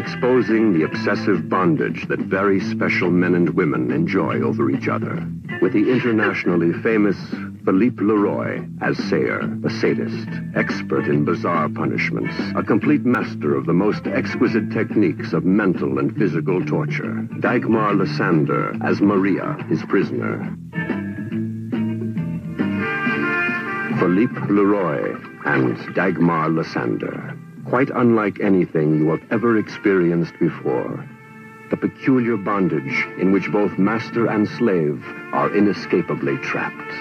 exposing the obsessive bondage that very special men and women enjoy over each other, with the internationally famous Philippe Leroy as Sayer, a sadist, expert in bizarre punishments, a complete master of the most exquisite techniques of mental and physical torture. Dagmar Lysander as Maria, his prisoner. Philippe Leroy and Dagmar Lysander. Quite unlike anything you have ever experienced before. The peculiar bondage in which both master and slave are inescapably trapped.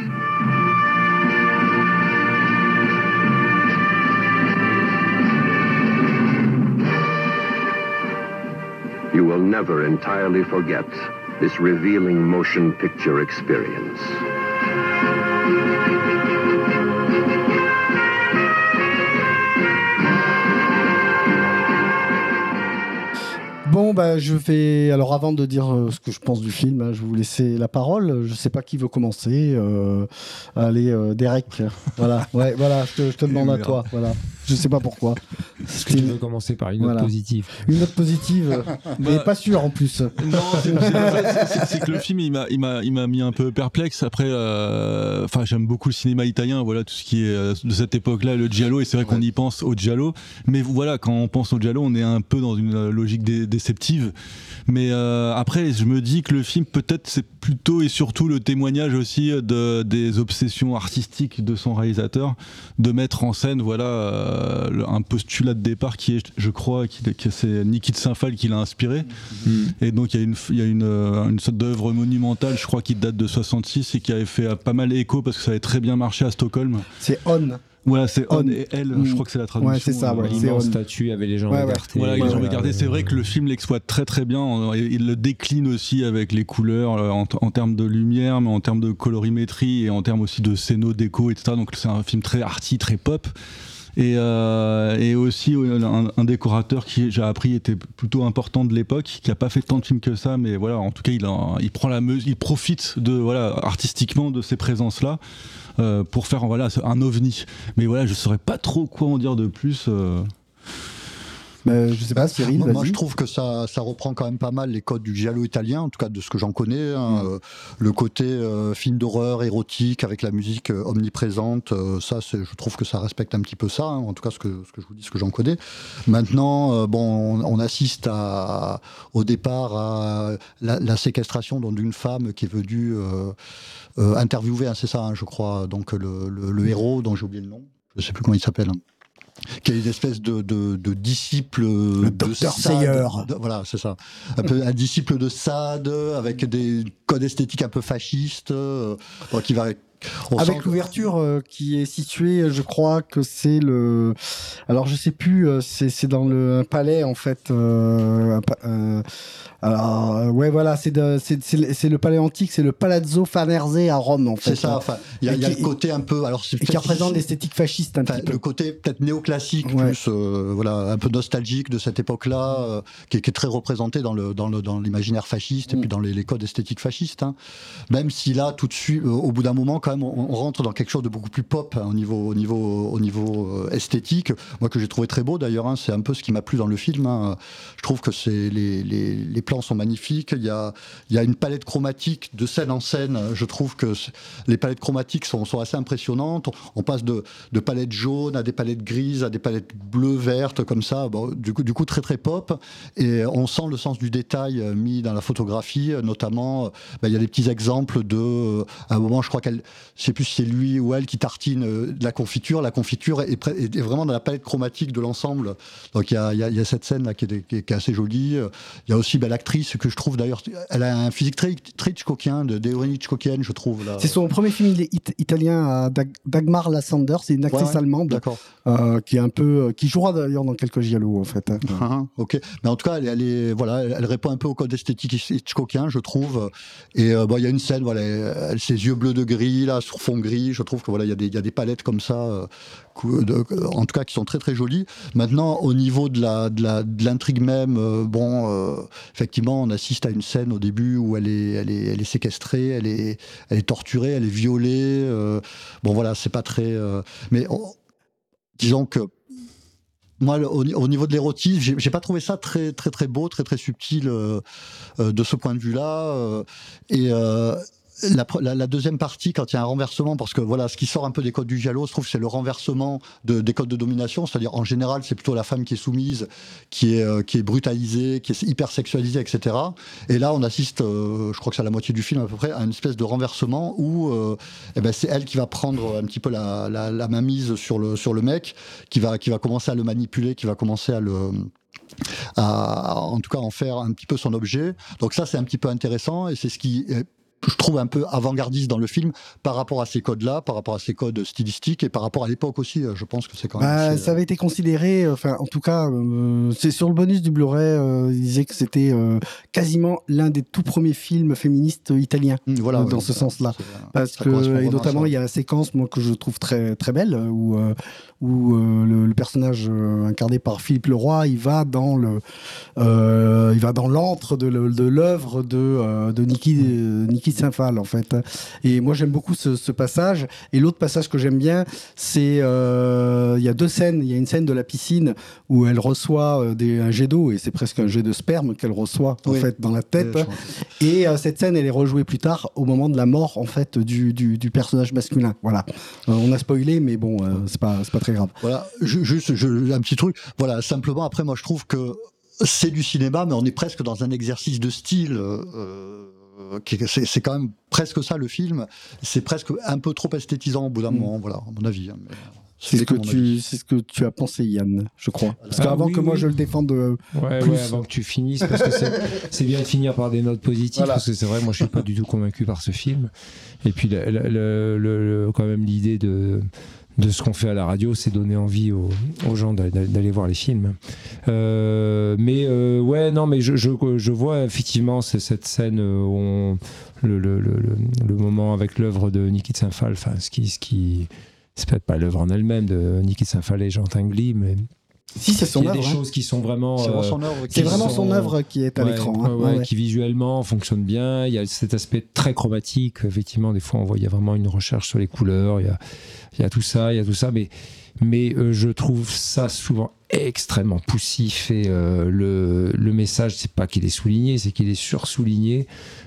You will never entirely forget this revealing motion picture experience. Bon, je vais... Alors, avant de dire ce que je pense du film, je vais vous laisser la parole. Je ne sais pas qui veut commencer. Allez, Derek. Voilà, ouais, voilà, je te demande à toi. Voilà. Je ne sais pas pourquoi. Est-ce que tu veux commencer par une note positive ? Une note positive, mais pas sûre en plus. Non, c'est que le film, il m'a mis un peu perplexe. Après, j'aime beaucoup le cinéma italien, voilà, tout ce qui est de cette époque-là, le giallo, et c'est vrai qu'on y pense au giallo. Mais voilà, quand on pense au giallo, on est un peu dans une logique déceptive. Mais après, je me dis que le film, peut-être, c'est plutôt et surtout le témoignage aussi des obsessions artistiques de son réalisateur, de mettre en scène, voilà, un postulat de départ qui est, je crois, que c'est Niki de Saint-Phal qui l'a inspiré. Et donc il y a une sorte d'œuvre monumentale, je crois, qui date de 66 et qui avait fait pas mal écho parce que ça avait très bien marché à Stockholm. C'est On. Voilà, c'est On et Elle, je crois que c'est la traduction. Ouais, c'est ça, l'immense statue avec les jambes écartées. Voilà, les jambes écartées. C'est vrai que le film l'exploite très très bien. Il le décline aussi avec les couleurs en termes de lumière, mais en termes de colorimétrie et en termes aussi de scéno, déco, etc. Donc c'est un film très arty, très pop. Et aussi un décorateur qui, j'ai appris, était plutôt important de l'époque, qui a pas fait tant de films que ça, mais voilà, en tout cas il prend la mesure, il profite artistiquement de ces présences là pour faire un ovni. Mais voilà, je saurais pas trop quoi en dire de plus. Je sais pas, Cyril, moi je trouve que ça reprend quand même pas mal les codes du giallo italien, en tout cas de ce que j'en connais, le côté film d'horreur érotique avec la musique omniprésente, je trouve que ça respecte un petit peu ça, en tout cas ce que je vous dis, ce que j'en connais. Maintenant, on assiste au départ à la séquestration d'une femme qui est venue interviewer, c'est ça, je crois, donc le héros dont j'ai oublié le nom, je sais plus comment il s'appelle. Qui est une espèce de disciple de Sayer. Voilà, c'est ça. Un disciple de Sade avec des codes esthétiques un peu fascistes, qui va. Avec l'ouverture qui est située, je crois que c'est le. Alors je sais plus, c'est dans un palais en fait. Alors ouais, voilà, c'est le palais antique, c'est le Palazzo Farnese à Rome en fait. C'est ça. Enfin, il y a le côté un peu. Alors qui représente l'esthétique fasciste un petit peu. Le côté peut-être néoclassique, plus un peu nostalgique de cette époque-là, qui est très représenté dans l'imaginaire fasciste et puis dans les codes esthétiques fascistes. Hein. Même si là, tout de suite, au bout d'un moment, quand même, on rentre dans quelque chose de beaucoup plus pop au niveau esthétique. Moi, que j'ai trouvé très beau d'ailleurs. Hein, c'est un peu ce qui m'a plu dans le film. Hein. Je trouve que les plans sont magnifiques. Il y a une palette chromatique de scène en scène. Je trouve que les palettes chromatiques sont assez impressionnantes. On passe de palettes jaunes à des palettes grises, à des palettes bleues, vertes, comme ça. Du coup, très très pop. Et on sent le sens du détail mis dans la photographie. Notamment, il y a des petits exemples à un moment, je crois je sais plus si c'est lui ou elle qui tartine de la confiture. La confiture est vraiment dans la palette chromatique de l'ensemble. Donc il y a cette scène là qui est assez jolie. Il y a aussi l'actrice que je trouve d'ailleurs, elle a un physique très Hitchcockien, d'héroïne Hitchcockienne, je trouve. Là. C'est son premier film italien, Dagmar Lysander, c'est une actrice allemande qui jouera d'ailleurs dans quelques giallo en fait. Ok, mais en tout cas elle répond un peu au code esthétique Hitchcockien, je trouve. Et il y a une scène, ses yeux bleus de gris là sur fond gris, je trouve que il y a des palettes comme ça. En tout cas qui sont très très jolies. Maintenant au niveau de l'intrigue même, effectivement on assiste à une scène au début où elle est séquestrée, elle est torturée, elle est violée, c'est pas très mais disons que moi, au niveau de l'érotisme, j'ai pas trouvé ça très très très beau, très très subtil de ce point de vue-là. La deuxième partie, quand il y a un renversement, parce que voilà, ce qui sort un peu des codes du giallo, je trouve, c'est le renversement des codes de domination. C'est-à-dire, en général, c'est plutôt la femme qui est soumise, qui est brutalisée, qui est hyper sexualisée, etc. Et là, on assiste, je crois que c'est à la moitié du film à peu près, à une espèce de renversement où c'est elle qui va prendre un petit peu la mainmise sur le mec, qui va commencer à le manipuler, qui va commencer en tout cas en faire un petit peu son objet. Donc ça, c'est un petit peu intéressant, et c'est ce qui je trouve un peu avant-gardiste dans le film par rapport à ces codes-là, par rapport à ces codes stylistiques, et par rapport à l'époque aussi. Je pense que c'est quand même... ça avait été considéré, en tout cas, c'est sur le bonus du Blu-ray, il disait que c'était quasiment l'un des tout premiers films féministes italiens, dans ce sens-là. Parce que, et notamment, il y a la séquence, moi, que je trouve très, très belle, où le personnage incarné par Philippe Leroy, il va dans l'antre de l'œuvre de Niki Saint-Phal, en fait. Et moi, j'aime beaucoup ce passage. Et l'autre passage que j'aime bien, c'est il y a deux scènes. Il y a une scène de la piscine où elle reçoit un jet d'eau, et c'est presque un jet de sperme qu'elle reçoit en fait dans la tête. Et cette scène, elle est rejouée plus tard au moment de la mort en fait du personnage masculin. Voilà. On a spoilé, mais bon, c'est pas très grave. Voilà. Juste un petit truc. Voilà. Simplement, après, moi, je trouve que c'est du cinéma, mais on est presque dans un exercice de style. C'est quand même presque ça le film. C'est presque un peu trop esthétisant au bout d'un moment, voilà, à mon avis. C'est ce que tu as pensé, Yann, je crois. Parce qu'avant moi je le défende plus. Avant que tu finisses, parce que c'est bien de finir par des notes positives, parce que c'est vrai, moi je suis pas du tout convaincu par ce film. Et puis quand même l'idée de ce qu'on fait à la radio, c'est donner envie aux gens d'aller voir les films. Mais je vois effectivement cette scène où le moment avec l'œuvre de Niki Saint-Phal, enfin c'est peut-être pas l'œuvre en elle-même de Niki Saint-Phal et Jean Tinguely, mais si, c'est son œuvre. Il y a des choses qui sont vraiment. C'est vraiment son œuvre qui est à l'écran. Qui visuellement fonctionne bien. Il y a cet aspect très chromatique. Effectivement, des fois, on voit il y a vraiment une recherche sur les couleurs. Il y a tout ça, mais je trouve ça souvent extrêmement poussif, et le message, c'est pas qu'il est souligné, c'est qu'il est sursouligné.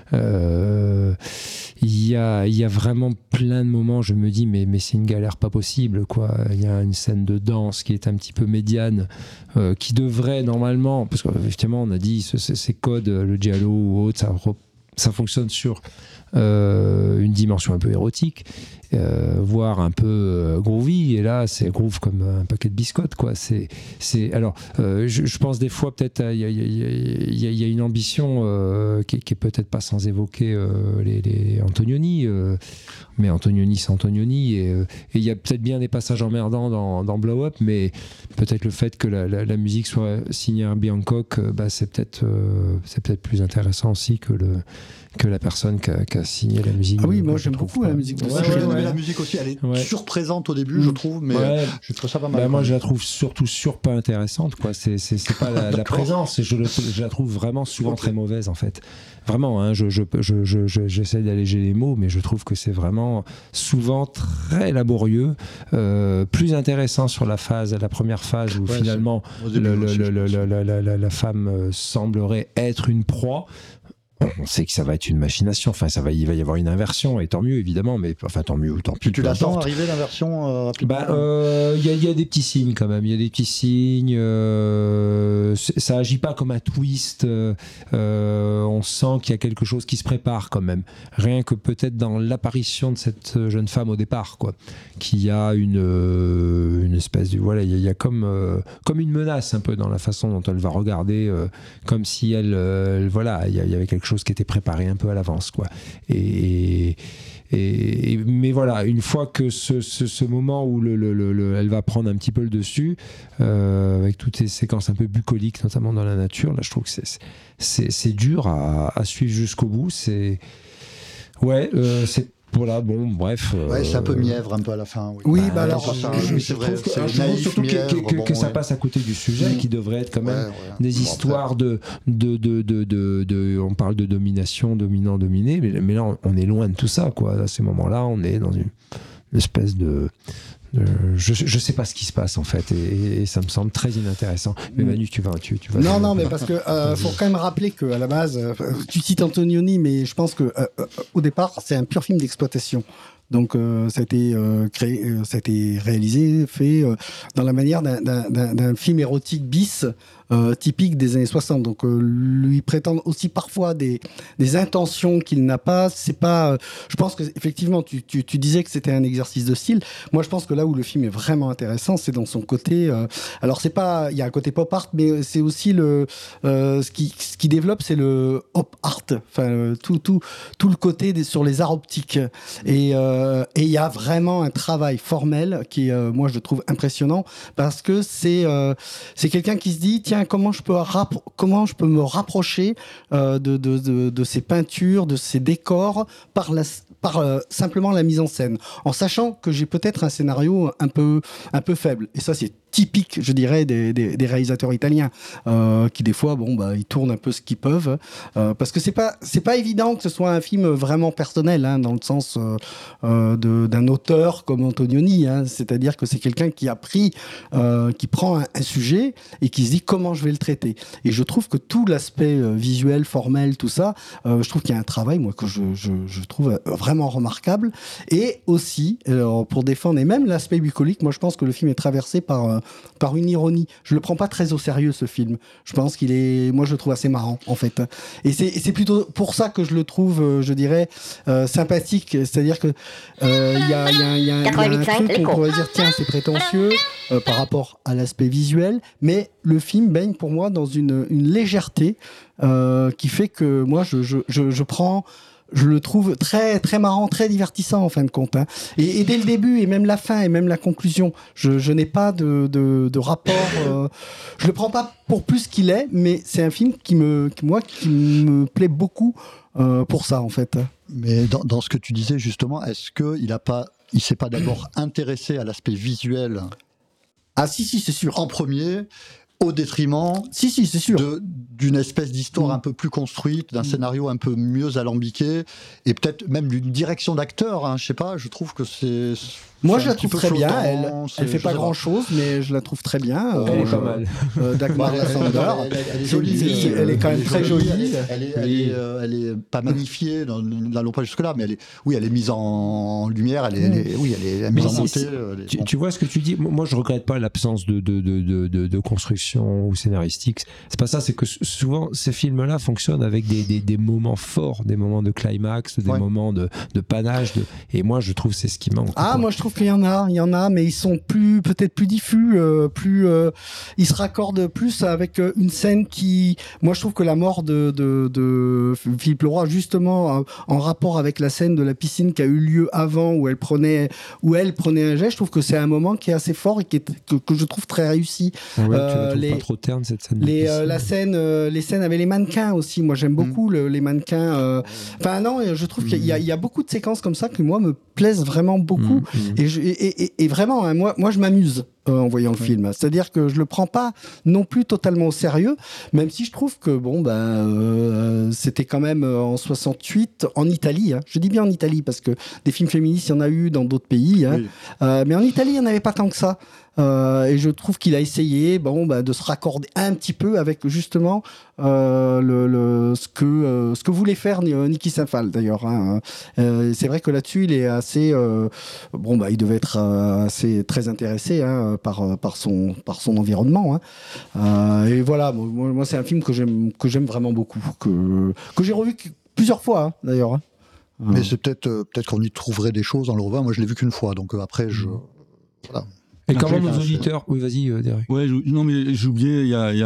Il y a vraiment plein de moments, je me dis mais c'est une galère pas possible, quoi. Il y a une scène de danse qui est un petit peu médiane, qui devrait normalement, parce qu'effectivement on a dit ces codes, le giallo ou autre, ça fonctionne sur une dimension un peu érotique, voire un peu groovy, et là c'est groove comme un paquet de biscottes, quoi. Alors je pense des fois peut-être il y a une ambition qui est peut-être pas sans évoquer les Antonioni, mais Antonioni c'est Antonioni, et il y a peut-être bien des passages emmerdants dans Blow Up, mais peut-être le fait que la musique soit signée Herbie Hancock, c'est peut-être plus intéressant aussi que la personne qui a signé la musique. Ah oui, moi j'aime beaucoup la musique. La musique aussi, elle est surprésente au début, je trouve, mais je trouve ça pas mal. Moi, je la trouve surtout pas intéressante, quoi. C'est pas la présence, je la trouve vraiment souvent très mauvaise, en fait. Vraiment, hein, j'essaie d'alléger les mots, mais je trouve que c'est vraiment souvent très laborieux, plus intéressant sur la première phase où finalement la femme semblerait être une proie. On sait que ça va être une machination, enfin il va y avoir une inversion, et tant mieux évidemment, mais enfin tant mieux ou tant pis. Tu l'attends arriver l'inversion rapidement? Il y a des petits signes quand même, il y a des petits signes, ça agit pas comme un twist, on sent qu'il y a quelque chose qui se prépare quand même, rien que peut-être dans l'apparition de cette jeune femme au départ, quoi, qui a une espèce de, voilà, il y a comme une menace un peu dans la façon dont elle va regarder, comme si elle voilà, il y avait quelque chose qui était préparé un peu à l'avance, quoi. Mais voilà, une fois que ce moment où elle va prendre un petit peu le dessus, avec toutes ces séquences un peu bucoliques, notamment dans la nature, là je trouve que c'est dur à suivre jusqu'au bout. C'est voilà, bon, bref. C'est un peu mièvre un peu à la fin. Oui, c'est vrai. Je trouve surtout que ça passe à côté du sujet, qui devrait être quand même des histoires de on parle de domination, dominant, dominé, mais là on est loin de tout ça, quoi. À ces moments-là, on est dans une espèce de Je sais pas ce qui se passe en fait, et ça me semble très inintéressant. Mais Manu, tu vas. Non, mais parce que faut quand même rappeler que à la base, tu cites Antonioni, mais je pense que au départ, c'est un pur film d'exploitation. Donc ça a été créé, ça a été réalisé, fait dans la manière d'un film érotique bis. Typique des années 60, donc lui prétendre aussi parfois des intentions qu'il n'a pas. C'est pas. Je pense que effectivement, tu disais que c'était un exercice de style. Moi, je pense que là où le film est vraiment intéressant, c'est dans son côté. Alors, c'est pas. Il y a un côté pop art, mais c'est aussi ce qui développe, c'est le op art. Enfin, tout le côté sur les arts optiques. Et il y a vraiment un travail formel qui, moi, je le trouve impressionnant parce que c'est quelqu'un qui se dit tiens, comment je peux me rapprocher de ces peintures, de ces décors par simplement la mise en scène, en sachant que j'ai peut-être un scénario un peu faible. Et ça, c'est typique, je dirais, des réalisateurs italiens qui des fois, ils tournent un peu ce qu'ils peuvent, parce que c'est pas évident que ce soit un film vraiment personnel, hein, dans le sens d'un auteur comme Antonioni, hein, c'est-à-dire que c'est quelqu'un qui a pris, qui prend un sujet et qui se dit comment je vais le traiter. Et je trouve que tout l'aspect visuel, formel, tout ça, je trouve qu'il y a un travail, moi, que je trouve vraiment remarquable. Et aussi, pour défendre, et même l'aspect bucolique, moi, je pense que le film est traversé par une ironie. Je le prends pas très au sérieux, ce film. Je pense moi, je le trouve assez marrant, en fait. Et c'est plutôt pour ça que je le trouve, je dirais, sympathique. C'est-à-dire que il y a un truc qu'on pourrait dire, tiens, c'est prétentieux par rapport à l'aspect visuel, mais le film baigne pour moi dans une légèreté qui fait que moi, je le trouve très très marrant, très divertissant en fin de compte, hein. Et dès le début et même la fin et même la conclusion, je n'ai pas de rapport. Je le prends pas pour plus qu'il est, mais c'est un film qui me plaît beaucoup pour ça en fait. Mais dans ce que tu disais justement, est-ce que il s'est pas d'abord intéressé à l'aspect visuel? Ah si, c'est sûr. En premier, au détriment c'est sûr. d'une espèce d'histoire un peu plus construite, d'un scénario un peu mieux alambiqué, et peut-être même d'une direction d'acteur, hein, je sais pas, je trouve que c'est... Moi, je la trouve très bien. Elle fait pas grand-chose, mais je la trouve très bien. Elle est pas mal. Dagmar Lassander. Elle est jolie. Elle est quand même très jolie. Elle est pas magnifiée, n'allons pas jusque-là, mais elle est mise en lumière. Elle est mise en montée. Tu vois ce que tu dis. Moi, je regrette pas l'absence de construction ou scénaristique. C'est pas ça. C'est que souvent ces films-là fonctionnent avec des moments forts, des moments de climax, des moments de panache. Et moi, je trouve c'est ce qui manque. Ah, moi je trouve qu'il y en a, mais ils sont peut-être plus diffus, ils se raccordent plus avec une scène qui, moi je trouve que la mort de Philippe Leroy, justement, en rapport avec la scène de la piscine qui a eu lieu avant, où elle prenait un jet, je trouve que c'est un moment qui est assez fort et que je trouve très réussi. Ouais, tu la trouves pas trop terne cette scène. Les scènes avec les mannequins aussi, moi j'aime beaucoup les mannequins. Enfin non, je trouve qu'il y a beaucoup de séquences comme ça qui moi me plaisent vraiment beaucoup. Et vraiment, hein, moi je m'amuse en voyant le film. C'est-à-dire que je le prends pas non plus totalement au sérieux, même si je trouve que c'était quand même en 68 en Italie. Hein. Je dis bien en Italie parce que des films féministes, il y en a eu dans d'autres pays. Hein. Mais en Italie, il n'y en avait pas tant que ça. Et je trouve qu'il a essayé de se raccorder un petit peu avec justement ce que voulait faire Niki Saint-Phal d'ailleurs. Hein. C'est vrai que là-dessus, il est assez... il devait être très intéressé par son environnement. Hein. Et voilà, moi c'est un film que j'aime vraiment beaucoup, que j'ai revu plusieurs fois hein, d'ailleurs. Hein. Mais c'est peut-être qu'on y trouverait des choses en le revoyant. Moi, je l'ai vu qu'une fois, donc après, voilà. Et quand même nos auditeurs... Oui, vas-y, Derek. Ouais, non, mais j'ai oublié,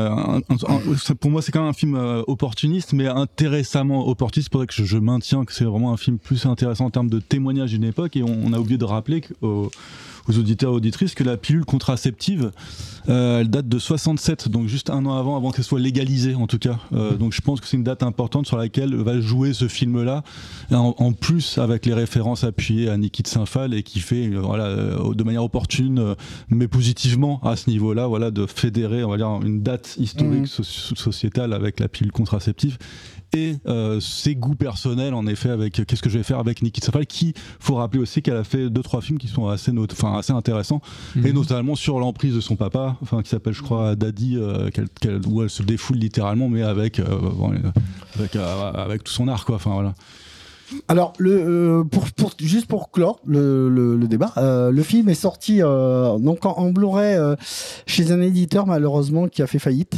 pour moi, c'est quand même un film opportuniste, mais intéressamment opportuniste. C'est pour ça que je maintiens que c'est vraiment un film plus intéressant en termes de témoignage d'une époque, et on a oublié de rappeler aux auditeurs et auditrices que la pilule contraceptive, elle date de 67, donc juste un an avant qu'elle soit légalisée en tout cas. Donc je pense que c'est une date importante sur laquelle va jouer ce film-là, en plus avec les références appuyées à Niki Saint-Phal, et qui fait de manière opportune, mais positivement à ce niveau-là, de fédérer, on va dire, une date historique sociétale avec la pilule contraceptive. et ses goûts personnels en effet avec qu'est-ce que je vais faire avec Nikki Safal, qui faut rappeler aussi qu'elle a fait 2-3 films qui sont assez intéressants, et notamment sur l'emprise de son papa, qui s'appelle je crois Daddy, où elle se défoule littéralement, mais avec tout son art, quoi. Voilà. Alors, juste pour clore le débat, le film est sorti donc en Blu-ray chez un éditeur malheureusement qui a fait faillite.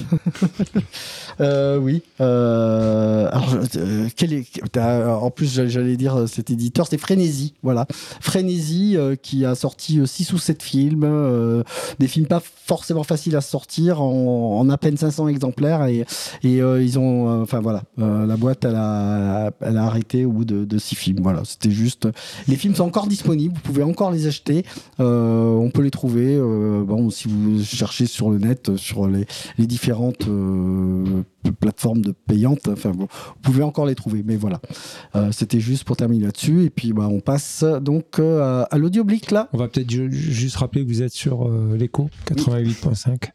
Oui. Alors, en plus, j'allais dire cet éditeur, c'est Frénésie. Voilà, Frénésie qui a sorti 6 ou 7 films, des films pas forcément faciles à sortir en à peine 500 exemplaires, et ils ont, la boîte elle a arrêté au bout de 6 films. Voilà, c'était juste. Les films sont encore disponibles, vous pouvez encore les acheter. On peut les trouver. Si vous cherchez sur le net, sur les différentes plateformes de payantes, vous pouvez encore les trouver. Mais voilà, c'était juste pour terminer là-dessus. Et puis, on passe donc à l'audioblique là. On va peut-être juste rappeler que vous êtes sur l'Echo 88.5.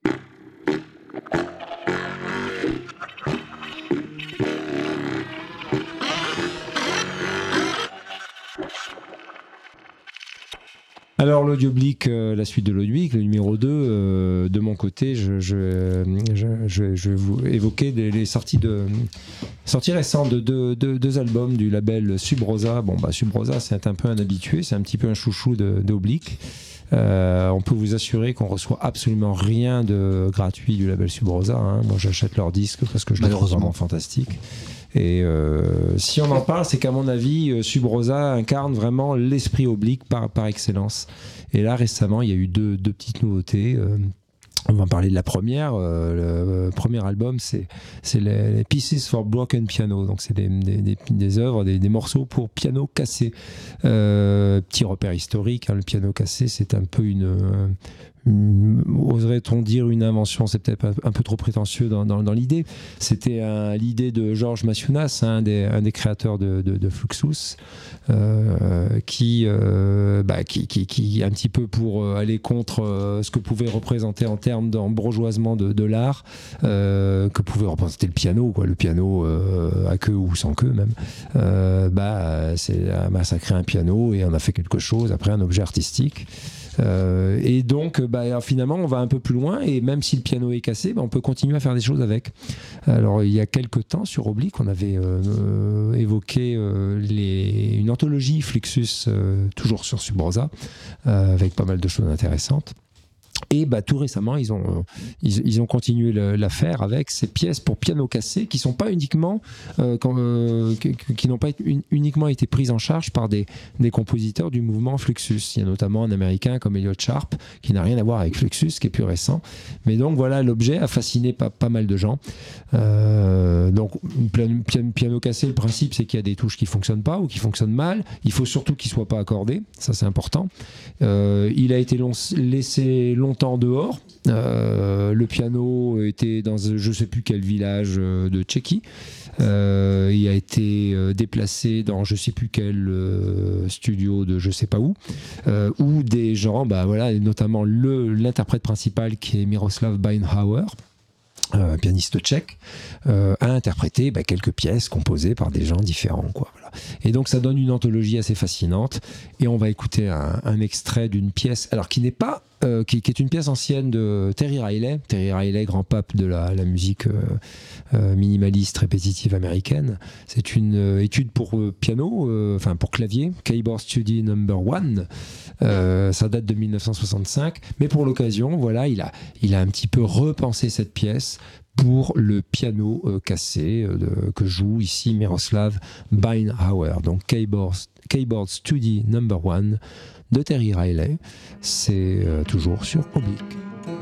Alors l'audioblique, la suite de l'audioblique, le numéro 2, de mon côté, je vais vous évoquer les sorties récentes de deux albums du label Subrosa. Subrosa, c'est un peu un habitué, c'est un petit peu un chouchou d'Oblique. On peut vous assurer qu'on reçoit absolument rien de gratuit du label Subrosa. Moi, j'achète leurs disques parce que je les trouve vraiment fantastiques. Et si on en parle, c'est qu'à mon avis, Subrosa incarne vraiment l'esprit Oblique par excellence. Et là, récemment, il y a eu deux petites nouveautés. On va parler de la première. Le premier album, c'est les Pieces for Broken Piano. Donc, c'est des œuvres, des morceaux pour piano cassé. Petit repère historique, le piano cassé, c'est un peu oserait-on dire une invention, c'est peut-être un peu trop prétentieux dans l'idée. C'était l'idée de Georges Maciunas, un des créateurs de Fluxus, qui un petit peu pour aller contre ce que pouvait représenter en termes d'embrogeoisement de l'art, que pouvait représenter le piano à queue ou sans queue même. C'est a créé un piano et on a fait quelque chose après, un objet artistique. Et donc finalement on va un peu plus loin, et même si le piano est cassé, on peut continuer à faire des choses avec. Alors il y a quelques temps sur Oblique on avait évoqué une anthologie Fluxus, toujours sur Subrosa, avec pas mal de choses intéressantes. Et tout récemment, ils ont continué l'affaire avec ces pièces pour piano cassé qui sont pas uniquement qui n'ont pas uniquement été prises en charge par des compositeurs du mouvement Fluxus. Il y a notamment un Américain comme Elliot Sharp qui n'a rien à voir avec Fluxus, qui est plus récent. Mais donc voilà, l'objet a fasciné pas mal de gens. Donc piano cassé, le principe c'est qu'il y a des touches qui fonctionnent pas ou qui fonctionnent mal. Il faut surtout qu'il soit pas accordé, ça c'est important. Il a été laissé longtemps dehors. Le piano était dans je sais plus quel village de Tchéquie. Il a été déplacé dans je sais plus quel studio de je sais pas où des gens, notamment l'interprète principal qui est Miroslav Beinhauer, pianiste tchèque, a interprété quelques pièces composées par des gens différents, voilà. Et donc ça donne une anthologie assez fascinante, et on va écouter un extrait d'une pièce alors qui n'est pas qui est une pièce ancienne de Terry Riley, grand pape de la musique minimaliste répétitive américaine. C'est une étude pour piano, pour clavier, Keyboard Study No. 1. Ça date de 1965, mais pour l'occasion, il a un petit peu repensé cette pièce pour le piano cassé que joue ici Miroslav Beinhauer. Donc Keyboard Study No. 1 de Terry Riley. C'est toujours sur Oblique.